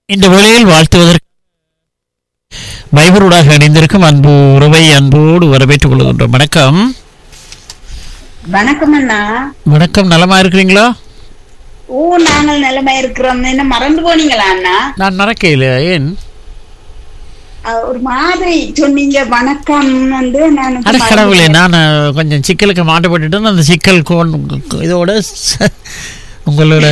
இந்த வேளையில் வாழ்த்துவதற்கு வைபரோடாக இணைந்திருக்கும் அன்பு உறவை அன்போடு வரவேற்றுக் கொள்கின்றோம். வணக்கம். வணக்கம் அண்ணா. வணக்கம். நலமா இருக்கிறீங்களா? ஓ, நாங்கள் நிலைமை இருக்கிறோம். என்ன மறந்து போனீங்களா அண்ணா? நான் மறக்கையில். ஏன் ஒரு மாதிரி சொன்னீங்க வணக்கம் வந்து நான் அட கடவுளே, நான் கொஞ்சம் சிக்கலுக்கு மாட்டப்பட்டுட்டேன். அந்த சிக்கல் இதோட உங்களோட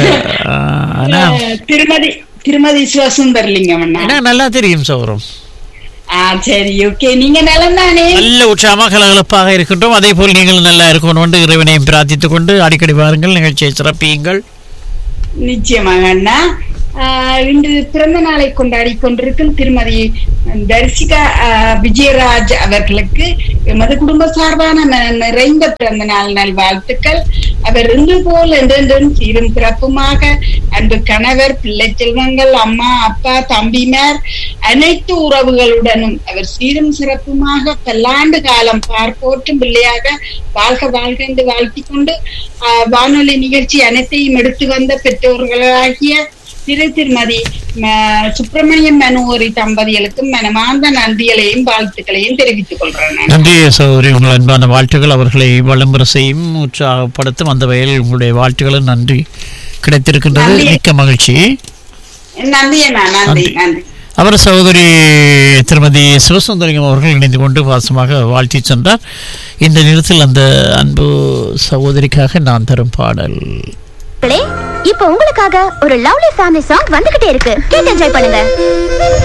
திருமதி சிவசுந்தர்லிங்கம் அண்ணா. எனக்கு நல்லா தெரியும் சௌரம். சரி, ஓகே. நீங்க நலம் தானே? நல்ல உற்சாகமாக கலகலப்பாக இருக்கின்றோம். அதே போல் நீங்கள் நல்லா இருக்கணும் என்று இறைவனையும் பிரார்த்தித்துக் கொண்டு அடிக்கடி வாருங்கள், நிகழ்ச்சியை சிறப்பியுங்கள். நிச்சயமாக அண்ணா. இன்று பிறந்த நாளை கொண்டாடி கொண்டிருக்கும் திருமதி தர்சிகா விஜயராஜ் அவர்களுக்கு எமது குடும்ப சார்பான நிறைந்த பிறந்த நாள் நல்வாழ்த்துக்கள். அவர் இன்று போல் என்றென்றும் சீரும் சிறப்புமாக அன்பு கணவர், பிள்ளை செல்வங்கள், அம்மா, அப்பா, தம்பிமார் அனைத்து உறவுகளுடனும் அவர் சீரும் சிறப்புமாக பல்லாண்டு காலம் பார்ப்போற்றும் பிள்ளையாக வாழ்க வாழ்க என்று வாழ்த்திக் கொண்டு வானொலி நிகழ்ச்சி அனைத்தையும் எடுத்து வந்த பெற்றோர்களாகிய திருமதி சுப்பிரமணியம் மனோகரி தம்பதிகளுக்கும் மனமார்ந்த நன்றிகளையும் வாழ்த்துக்களையும் தெரிவித்துக் கொள்றேன். நன்றி சௌரி. உங்கள் அன்பான வாழ்த்துக்கள் அவர்களை வளம்பர செய்யும், உற்சாகப்படுத்தும். அந்த வகையில் உங்களுடைய வாழ்த்துக்களும் நன்றி கிடைத்திருக்கின்றது. மிக்க மகிழ்ச்சி. நன்றி அண்ணா. நன்றி நன்றி. அவர் சகோதரி திருமதி சிவசுந்தரியம் அவர்கள் இணைந்து கொண்டு பாசமாக வாழ்த்தி சென்றார். இந்த நேரத்தில் அந்த அன்பு சகோதரிக்காக நான் தரும் பாடல் இப்ப உங்களுக்காக ஒரு லவ்லி ஃபேமிலி சாங் வந்துகிட்டே இருக்கு. கேட்டு என்ஜாய் பண்ணுங்க.